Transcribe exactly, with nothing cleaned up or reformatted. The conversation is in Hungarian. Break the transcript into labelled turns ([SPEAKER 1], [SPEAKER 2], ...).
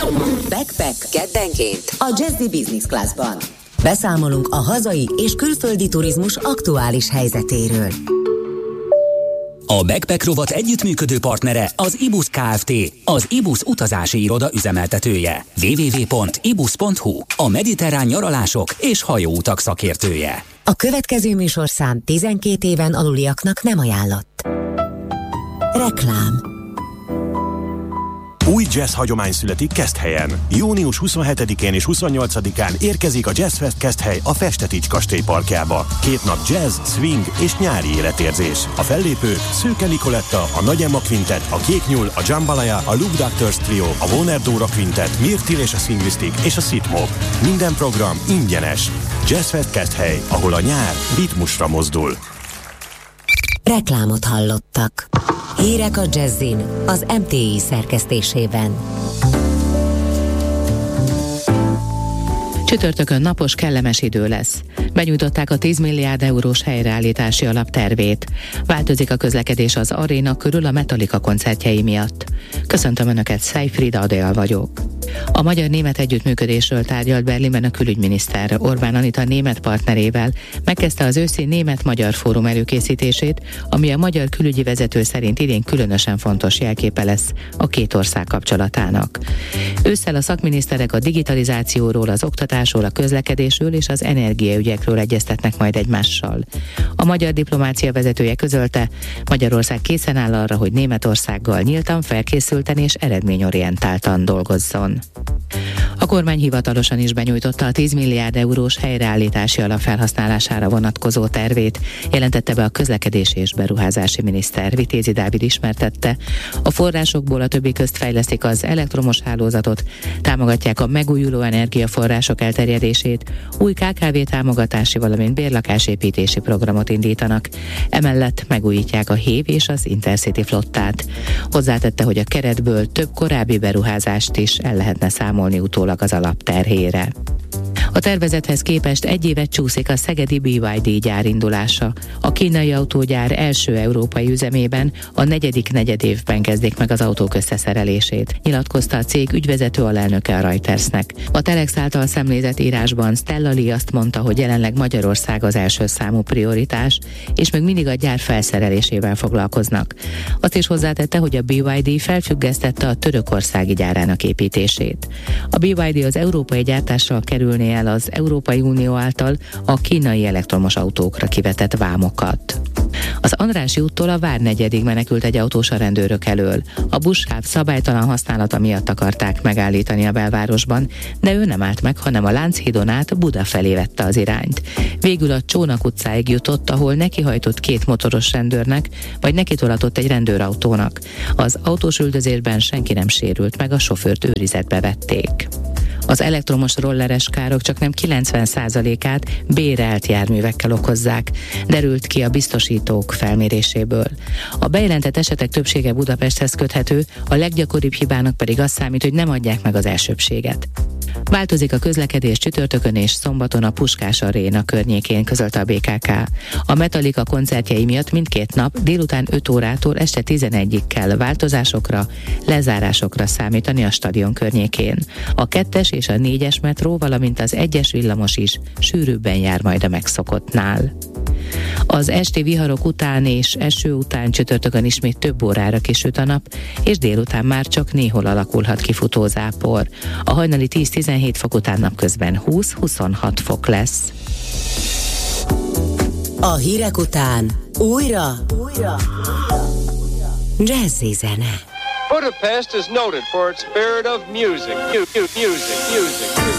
[SPEAKER 1] Backpack keddenként a Jazzy Business Classban. Beszámolunk a hazai és külföldi turizmus aktuális helyzetéről.
[SPEAKER 2] A Backpack rovat együttműködő partnere az ibusz Kft., az ibusz utazási iroda üzemeltetője. double-u double-u double-u pont ibusz pont hu, a mediterrán nyaralások és hajóutak szakértője.
[SPEAKER 1] A következő műsorszám tizenkét éven aluliaknak nem ajánlott. Reklám.
[SPEAKER 3] Új jazz hagyomány születik Keszthelyen. június huszonhetedikén és huszonnyolcadikán érkezik a Jazzfest Keszthely a Festetics kastély parkjába. Két nap jazz, swing és nyári életérzés. A fellépők Szőke Nikoletta, a Nagy Emma Quintet, a Kék Nyúl, a Jambalaya, a Luke Doctors Trio, a Warner Dóra Quintet, Mirtil és a Swingistic és a Sitmob. Minden program ingyenes. Jazzfest Keszthely, ahol a nyár ritmusra mozdul.
[SPEAKER 1] Reklámot hallottak. Hírek a Jazzin az em té i szerkesztésében.
[SPEAKER 4] Csütörtökön napos, kellemes idő lesz. Benyújtották a tíz milliárd eurós helyreállítási alap tervét. Változik a közlekedés az aréna körül a Metallica koncertjei miatt. Köszöntöm Önöket, Szejfrida Adél vagyok. A magyar-német együttműködésről tárgyalt Berlinben a külügyminiszter. Orbán Anita német partnerével megkezdte az őszi német-magyar fórum előkészítését, ami a magyar külügyi vezető szerint idén különösen fontos jelképe lesz a két ország kapcsolatának. Ősszel a szakminiszterek a digitalizációról, az oktatásról, a közlekedésről és az energiaügyekről egyeztetnek majd egymással. A magyar diplomácia vezetője közölte, Magyarország készen áll arra, hogy Németországgal nyíltan, felkészülten és eredményorientáltan dolgozzon. A kormány hivatalosan is benyújtotta a tíz milliárd eurós helyreállítási alap felhasználására vonatkozó tervét, jelentette be a közlekedési és beruházási miniszter. Vitézi Dávid ismertette. A forrásokból a többi közt fejlesztik az elektromos hálózatot, támogatják a megújuló energiaforrások elterjedését, új ká ká vé támogatási, valamint bérlakásépítési programot indítanak. Emellett megújítják a hév és az Intercity flottát. Hozzátette, hogy a keretből több korábbi beruházást is el lehetne számolni utólag az alap terhére. A tervezethez képest egy évet csúszik a szegedi bé ipszilon dé gyár indulása. A kínai autógyár első európai üzemében a negyedik negyedévben kezdik meg az autók összeszerelését, nyilatkozta a cég ügyvezető alelnöke a Reutersnek. A Telex által szemlézett írásban Stella Lee azt mondta, hogy jelenleg Magyarország az első számú prioritás, és még mindig a gyár felszerelésével foglalkoznak. Azt is hozzátette, hogy a bé ipszilon dé felfüggesztette a törökországi gyárának építését. A bé ipszilon dé az európai gyártással kerülné el az Európai Unió által a kínai elektromos autókra kivetett vámokat. Az Andrássy úttól a Várnegyedig menekült egy autós a rendőrök elől. A buszsáv szabálytalan használata miatt akarták megállítani a belvárosban, de ő nem állt meg, hanem a Lánchídon át Buda felé vette az irányt. Végül a Csónak utcáig jutott, ahol nekihajtott két motoros rendőrnek, vagy nekitolatott egy rendőrautónak. Az autós üldözésben senki nem sérült meg, a sofőrt őrizetbe vették. Az elektromos rolleres károk csak nem kilencven százalékát bérelt járművekkel okozzák, derült ki a biztosítók felméréséből. A bejelentett esetek többsége Budapesthez köthető, a leggyakoribb hibának pedig az számít, hogy nem adják meg az elsőbbséget. Változik a közlekedés csütörtökön és szombaton a Puskás Aréna környékén, közölte a bé ká ká. A Metallica koncertjei miatt mindkét nap délután öt órától este tizenegyig kell változásokra, lezárásokra számítani a stadion környékén. A kettes és a négyes metró, valamint az egyes villamos is sűrűbben jár majd a megszokottnál. Az esti viharok után és eső után csütörtökön ismét több órára kisüt a nap, és délután már csak néhol alakulhat ki futózápor. A hajnali tíz-tizenhét fok után napközben húsz-huszonhat fok lesz.
[SPEAKER 1] A hírek után újra, újra, jazzy zene.
[SPEAKER 5] Budapest is noted for its spirit of music. Music, music, music.